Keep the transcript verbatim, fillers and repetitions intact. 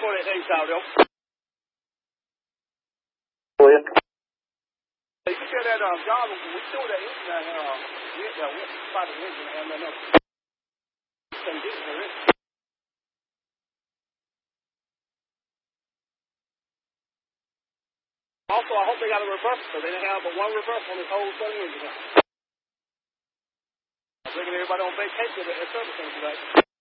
twenty-eight days out, though. William. You can tell that um, job, we still that engine down here. Uh, we had that we spotted the engine and nothing else. Same diesel for it. Also, I hope they got a reverse, so they didn't have but one reverse on this whole thing engine. I'm thinking everybody on vacation at service center today.